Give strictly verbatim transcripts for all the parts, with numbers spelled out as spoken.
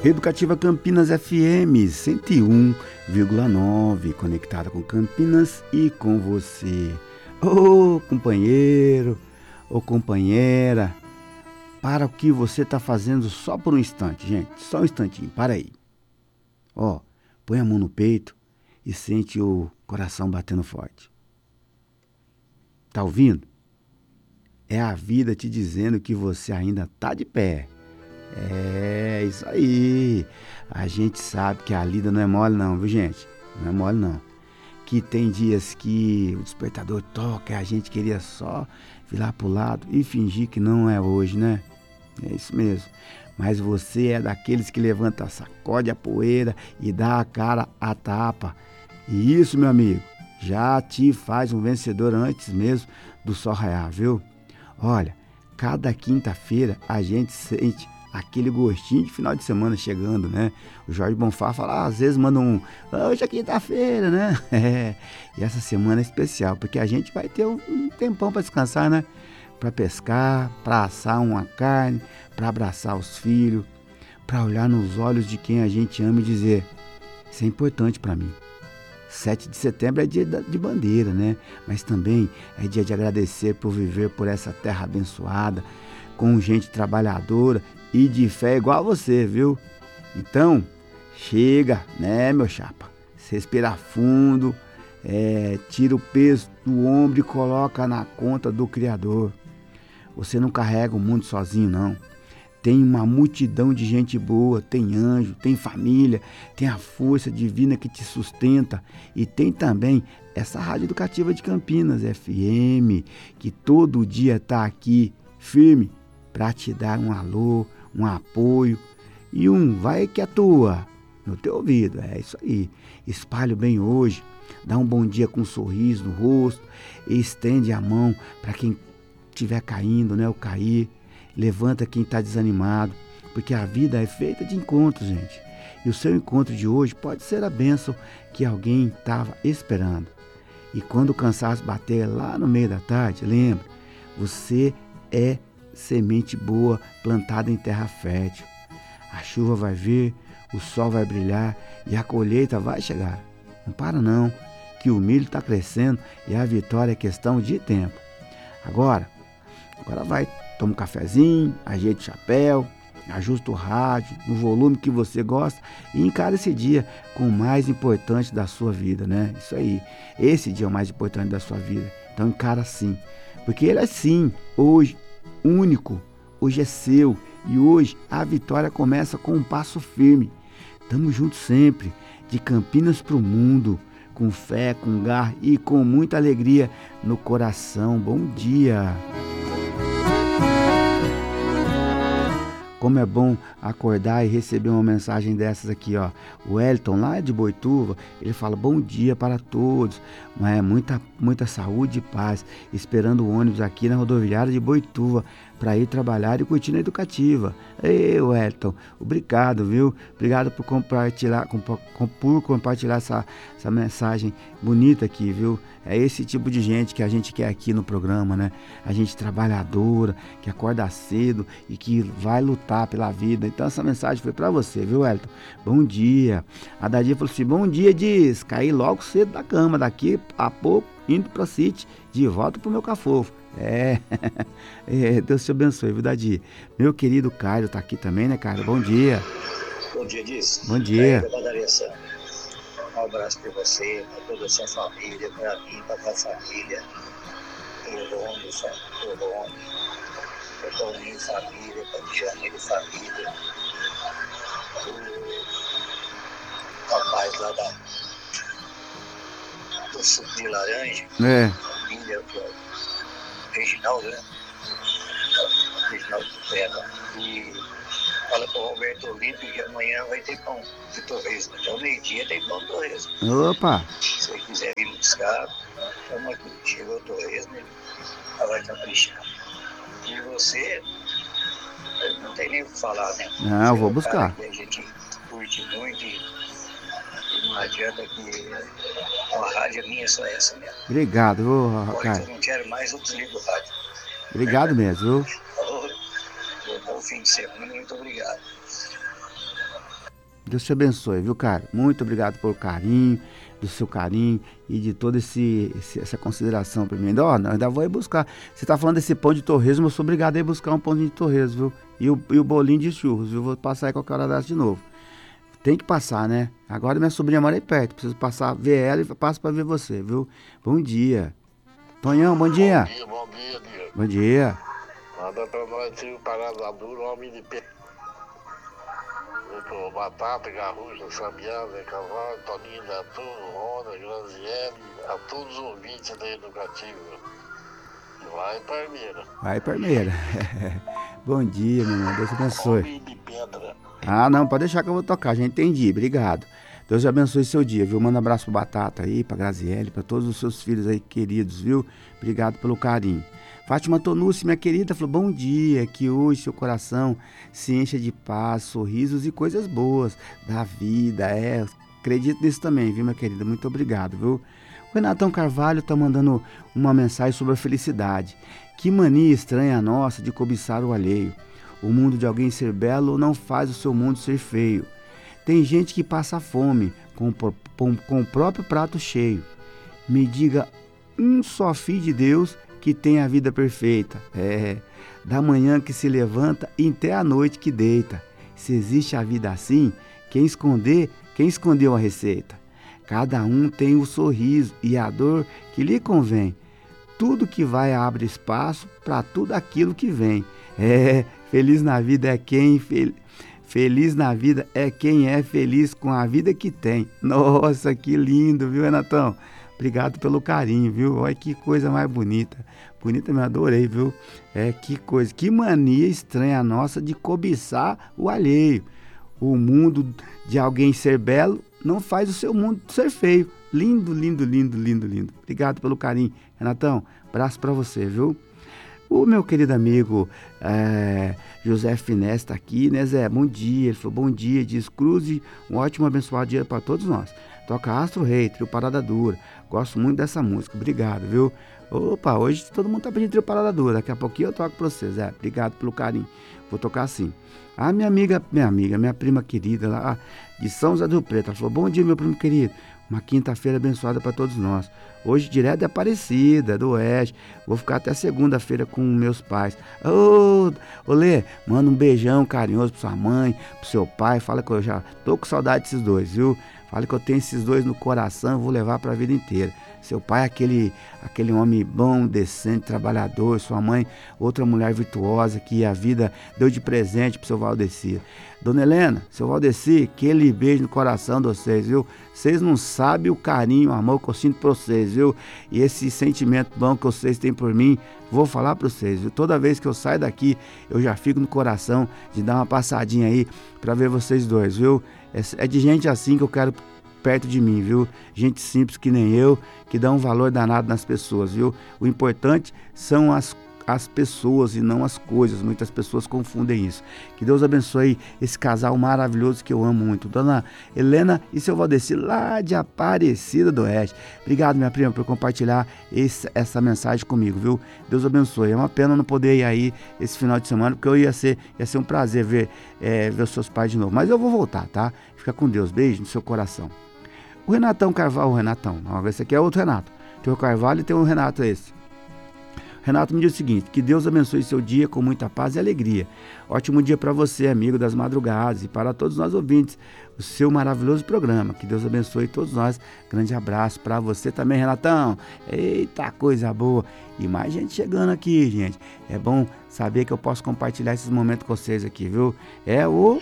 Educativa Campinas F M cento e um vírgula nove, conectada com Campinas e com você. Ô companheiro, ô companheira, para o que você está fazendo só por um instante, gente, só um instantinho, para aí. Ó, põe a mão no peito e sente o coração batendo forte. Tá ouvindo? É a vida te dizendo que você ainda tá de pé. É, isso aí. A gente sabe que a lida não é mole não, viu, gente? Não é mole não. Que tem dias que o despertador toca e a gente queria só virar pro lado e fingir que não é hoje, né? É isso mesmo. Mas você é daqueles que levanta, sacode a poeira e dá a cara à tapa. E isso, meu amigo, já te faz um vencedor antes mesmo do sol raiar, viu? Olha, cada quinta-feira a gente sente aquele gostinho de final de semana chegando, né? O Jorge Bonfá fala, ah, às vezes manda um, hoje é quinta-feira, né? É, e essa semana é especial, porque a gente vai ter um, um tempão para descansar, né? Para pescar, para assar uma carne, para abraçar os filhos, para olhar nos olhos de quem a gente ama e dizer, isso é importante para mim. sete de setembro é dia de bandeira, né? Mas também é dia de agradecer por viver por essa terra abençoada, com gente trabalhadora e de fé igual a você, viu? Então, chega, né, meu chapa? Você respira fundo, é, tira o peso do ombro e coloca na conta do Criador. Você não carrega o mundo sozinho, não. Tem uma multidão de gente boa, tem anjo, tem família, tem a força divina que te sustenta e tem também essa Rádio Educativa de Campinas, F M, que todo dia está aqui firme para te dar um alô, um apoio e um vai que atua no teu ouvido. É isso aí. Espalhe o bem hoje, dá um bom dia com um sorriso no rosto e estende a mão para quem estiver caindo, né, ou cair. Levanta quem está desanimado, porque a vida é feita de encontros, gente. E o seu encontro de hoje pode ser a bênção que alguém estava esperando. E quando o cansaço bater lá no meio da tarde, lembre, você é semente boa plantada em terra fértil. A chuva vai vir, o sol vai brilhar e a colheita vai chegar. Não para não, que o milho está crescendo e a vitória é questão de tempo. Agora, agora vai. Toma um cafezinho, ajeita o chapéu, ajusta o rádio no volume que você gosta e encara esse dia com o mais importante da sua vida, né? Isso aí, esse dia é o mais importante da sua vida. Então encara assim, porque ele é sim, hoje, único, hoje é seu e hoje a vitória começa com um passo firme. Tamo juntos sempre, de Campinas pro mundo, com fé, com garra e com muita alegria no coração. Bom dia! Como é bom acordar e receber uma mensagem dessas aqui, ó. O Elton, lá de Boituva, ele fala, bom dia para todos, é, muita, muita saúde e paz, esperando o ônibus aqui na rodoviária de Boituva, para ir trabalhar e curtir na Educativa. Ei, Elton, obrigado, viu? Obrigado por compartilhar, por compartilhar essa, essa mensagem bonita aqui, viu? É esse tipo de gente que a gente quer aqui no programa, né? A gente trabalhadora, que acorda cedo e que vai lutar pela vida. Então essa mensagem foi para você, viu, Elton? Bom dia. A Dadia falou assim, bom dia, diz. Caí logo cedo da cama, daqui a pouco, indo pra City, de volta pro meu cafofo. É, é, Deus te abençoe, viu, Dadi? Meu querido Caio tá aqui também, né, Caio? Bom dia. Bom dia, Diz. Bom dia. Um abraço para você, para toda a sua família, para mim, para a minha família. Todo homem, todo homem. Para Toninho família, para Janeiro família. O rapaz lá da, do suco de laranja. É. Família, Reginaldo, né? Reginaldo Terra. E fala pro Roberto Olímpio que amanhã vai ter pão de torresmo. Então, meio-dia tem pão de torresmo. Opa! Se você quiser vir buscar, chama aqui. Chegou o torresmo, ela vai caprichar. E você, não tem nem o que falar, né? Não, eu vou buscar. Que a gente curte muito e, e não adianta que a rádio é minha, só essa mesmo. Obrigado, viu, Agora que Caio? eu não quero mais, eu desligo o rádio. Obrigado mesmo, viu? Falou? Bom fim de semana, muito obrigado. Deus te abençoe, viu, cara? Muito obrigado pelo carinho, do seu carinho e de toda esse, esse, essa consideração para mim. Ainda, ó, ainda vou ir buscar. Você tá falando desse pão de torresmo, eu sou obrigado a ir buscar um pãozinho de torresmo, viu? E o, e o bolinho de churros, viu? Vou passar aí qualquer hora dessa de novo. Tem que passar, né? Agora minha sobrinha mora aí perto. Preciso passar, ver ela e passo para ver você, viu? Bom dia. Tonhão, bom dia. Bom dia, bom dia, Diego. Bom dia. Manda pra nós trio Parada Dura, homem de pé. Com Batata, Garrucha, Sabiá, Zé Cavalo, Toninho da Turma, Rona, Graziele, a todos os ouvintes da Educativa. Vai, Parmeira. Vai, Parmeira. Bom dia, meu irmão. Deus te abençoe. Homem de pedra. Ah, não, pode deixar que eu vou tocar, já entendi, obrigado. Deus abençoe seu dia, viu? Manda um abraço pro Batata aí, pra Graziele, pra todos os seus filhos aí queridos, viu? Obrigado pelo carinho. Fátima Tonucci, minha querida, falou, bom dia, que hoje seu coração se encha de paz, sorrisos e coisas boas da vida, é, acredito nisso também, viu, minha querida? Muito obrigado, viu? O Renatão Carvalho tá mandando uma mensagem sobre a felicidade. Que mania estranha a nossa de cobiçar o alheio. O mundo de alguém ser belo não faz o seu mundo ser feio. Tem gente que passa fome com, com, com o próprio prato cheio. Me diga um só filho de Deus que tem a vida perfeita. É, da manhã que se levanta e até a noite que deita. Se existe a vida assim, quem esconder, quem escondeu a receita? Cada um tem o sorriso e a dor que lhe convém. Tudo que vai abre espaço para tudo aquilo que vem. É, feliz na vida é quem fel... feliz na vida é quem é feliz com a vida que tem. Nossa, que lindo, viu, Renatão? Obrigado pelo carinho, viu? Olha que coisa mais bonita. Bonita, me adorei, viu? É, que coisa, que mania estranha nossa de cobiçar o alheio. O mundo de alguém ser belo não faz o seu mundo ser feio. Lindo, lindo, lindo, lindo, lindo. Obrigado pelo carinho, Renatão. Abraço pra você, viu? O meu querido amigo é, José Finés está aqui, né, Zé? Bom dia. Ele falou, bom dia, diz Cruze, um ótimo abençoado dia para todos nós. Toca Astro Rei, trio Parada Dura. Gosto muito dessa música, obrigado, viu? Opa, hoje todo mundo tá pedindo trio Parada Dura. Daqui a pouquinho eu toco pra vocês, Zé. Obrigado pelo carinho. Vou tocar assim. A minha amiga, minha amiga, minha prima querida lá de São José do Preto, ela falou, bom dia, meu primo querido. Uma quinta-feira abençoada para todos nós. Hoje direto de Aparecida, do Oeste. Vou ficar até segunda-feira com meus pais. Ô, ô Lê, manda um beijão carinhoso pra sua mãe, pro seu pai. Fala que eu já tô com saudade desses dois, viu? Fala que eu tenho esses dois no coração e vou levar pra vida inteira. Seu pai é aquele, aquele homem bom, decente, trabalhador. Sua mãe, outra mulher virtuosa que a vida deu de presente pro seu Valdeci. Dona Helena, seu Valdeci, aquele beijo no coração de vocês, viu? Vocês não sabem o carinho, o amor que eu sinto por vocês, viu? E esse sentimento bom que vocês têm por mim, vou falar para vocês, viu? Toda vez que eu saio daqui, eu já fico no coração de dar uma passadinha aí para ver vocês dois, viu? É de gente assim que eu quero perto de mim, viu? Gente simples que nem eu, que dá um valor danado nas pessoas, viu? O importante são as as pessoas e não as coisas. Muitas pessoas confundem isso. Que Deus abençoe esse casal maravilhoso que eu amo muito. Dona Helena e seu Valdeci, lá de Aparecida do Oeste. Obrigado, minha prima, por compartilhar esse, essa mensagem comigo, viu? Deus abençoe. É uma pena não poder ir aí esse final de semana, porque eu ia ser, ia ser um prazer ver, é, ver os seus pais de novo. Mas eu vou voltar, tá? Fica com Deus. Beijo no seu coração. O Renatão Carvalho, o Renatão. Não, esse aqui é outro Renato. Tem o Carvalho e tem o Renato esse. Renato me diz o seguinte, que Deus abençoe seu dia com muita paz e alegria. Ótimo dia para você, amigo das madrugadas, e para todos nós ouvintes, o seu maravilhoso programa. Que Deus abençoe todos nós. Grande abraço para você também, Renatão. Eita, coisa boa. E mais gente chegando aqui, gente. É bom saber que eu posso compartilhar esses momentos com vocês aqui, viu? É o...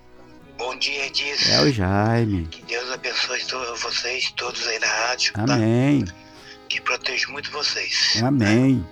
Bom dia, Edson. É o Jaime. Que Deus abençoe todos vocês, todos aí da rádio. Amém. Tá? Que proteja muito vocês. Amém.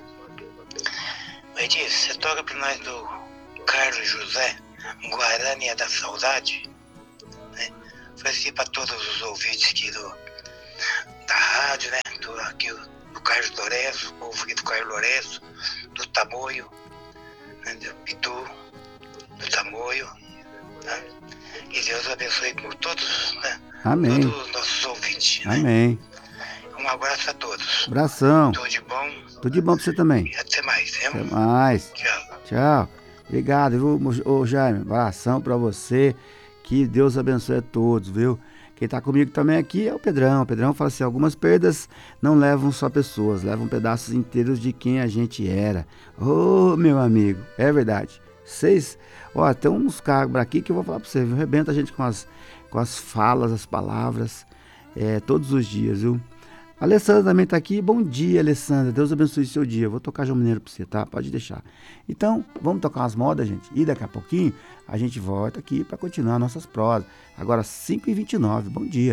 Edson, você toca pra nós do Carlos José, Guarani da Saudade, né? Foi assim pra todos os ouvintes aqui do, da rádio, né? Do, aqui, do Carlos Lourenço, o povo aqui do Carlos Lourenço, do Tamoio, né? Do Pitu, do Tamoio, né? E Deus abençoe por todos, né? Amém. Todos os nossos ouvintes, né? Amém. Um abraço a todos. Abração. Tudo de bom. Tudo de bom pra você também. E até mais, né? Até mais. Tchau. Tchau. Obrigado, viu, ô Jaime? Abração pra você. Que Deus abençoe a todos, viu? Quem está comigo também aqui é o Pedrão. O Pedrão fala assim, algumas perdas não levam só pessoas, levam pedaços inteiros de quem a gente era. Ô, oh, meu amigo, é verdade. Vocês, ó, tem uns cabras aqui que eu vou falar para você, viu? Rebenta a gente com as, com as falas, as palavras, é, todos os dias, viu? A Alessandra também está aqui. Bom dia, Alessandra. Deus abençoe o seu dia. Eu vou tocar João Mineiro para você, tá? Pode deixar. Então, vamos tocar umas modas, gente. E daqui a pouquinho a gente volta aqui para continuar nossas prosas. Agora, cinco e vinte e nove. Bom dia.